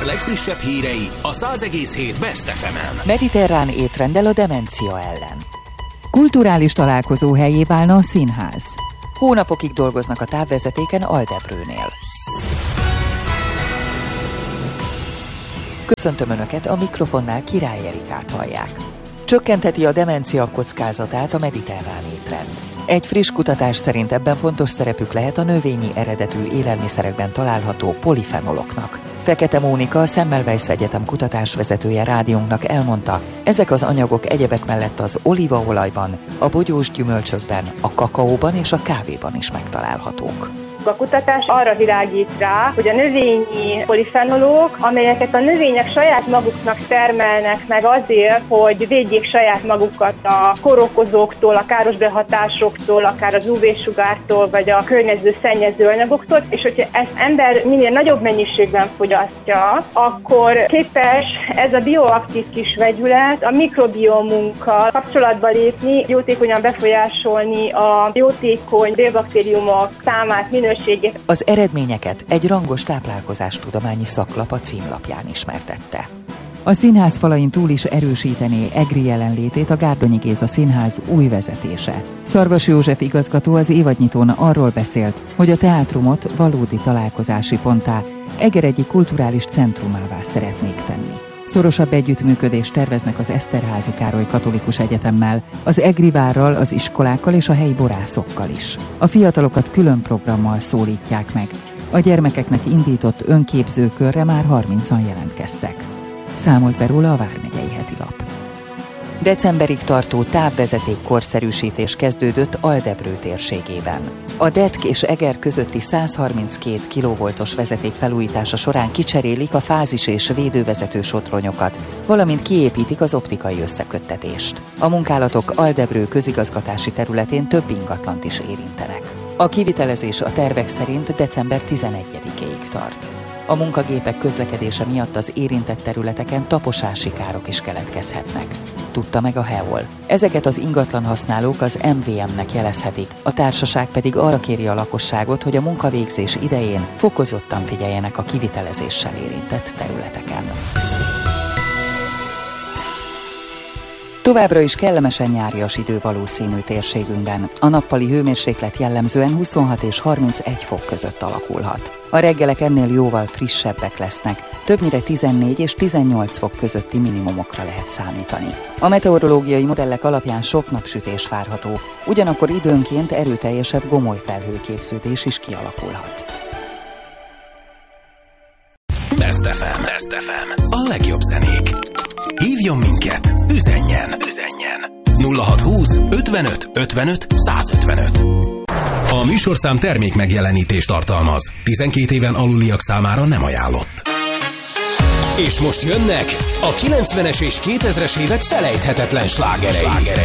eger legfrissebb hírei a 100,7 Best FM-en. Mediterrán étrendel a demencia ellen. Kulturális találkozó helyé válna a színház. Hónapokig dolgoznak a távvezetéken Aldebrőnél. Köszöntöm Önöket, a mikrofonnál Király Erikát hallják. Csökkentheti a demencia kockázatát a mediterrán étrend. Egy friss kutatás szerint ebben fontos szerepük lehet a növényi eredetű élelmiszerekben található polifenoloknak. Fekete Mónika, a Semmelweis Egyetem kutatásvezetője rádiónknak elmondta, ezek az anyagok egyebek mellett az olívaolajban, a bogyós gyümölcsökben, a kakaóban és a kávéban is megtalálhatók. A kutatás arra világít rá, hogy a növényi polifenolok, amelyeket a növények saját maguknak termelnek meg azért, hogy védjék saját magukat a kórokozóktól, a káros behatásoktól, akár az UV-sugártól, vagy a környező szennyező anyagoktól, és hogyha ezt ember minél nagyobb mennyiségben fogyasztja, akkor képes ez a bioaktív kis vegyület a mikrobiomunkkal kapcsolatba lépni, jótékonyan befolyásolni a jótékony bélbaktériumok számát, minőségét. Az eredményeket egy rangos táplálkozástudományi szaklap a címlapján ismertette. A színház falain túl is erősítené EGRI jelenlétét a Gárdonyi Géza Színház új vezetése. Szarvas József igazgató az évadnyitón arról beszélt, hogy a teátrumot valódi találkozási ponttá, Eger egyik kulturális centrumává szeretnék tenni. Szorosabb együttműködést terveznek az Eszterházy Károly Katolikus Egyetemmel, az EGRI várral, az iskolákkal és a helyi borászokkal is. A fiatalokat külön programmal szólítják meg. A gyermekeknek indított önképzőkörre már 30-an jelentkeztek. Számolt be róla a Vármegyei Heti Lap. Decemberig tartó távvezeték korszerűsítés kezdődött Aldebrő térségében. A Detk és Eger közötti 132 kV-os vezeték felújítása során kicserélik a fázis és védővezető sotronyokat, valamint kiépítik az optikai összeköttetést. A munkálatok Aldebrő közigazgatási területén több ingatlant is érintenek. A kivitelezés a tervek szerint december 11-ig tart. A munkagépek közlekedése miatt az érintett területeken taposási károk is keletkezhetnek, tudta meg a HEOL. Ezeket az ingatlan használók az MVM-nek jelezhetik, a társaság pedig arra kéri a lakosságot, hogy a munkavégzés idején fokozottan figyeljenek a kivitelezéssel érintett területeken. Továbbra is kellemesen nyárias idő valószínű térségünkben. A nappali hőmérséklet jellemzően 26 és 31 fok között alakulhat. A reggelek ennél jóval frissebbek lesznek, többnyire 14 és 18 fok közötti minimumokra lehet számítani. A meteorológiai modellek alapján sok napsütés várható, ugyanakkor időnként erőteljesebb gomoly felhőképződés is kialakulhat. Best FM. Best FM. A legjobb zenék. Hívjon minket, üzenjen. 0620 55 55 155. A műsorszám termék megjelenítést tartalmaz. 12 éven aluliak számára nem ajánlott. És most jönnek a 90-es és 2000-es évek felejthetetlen slágerei.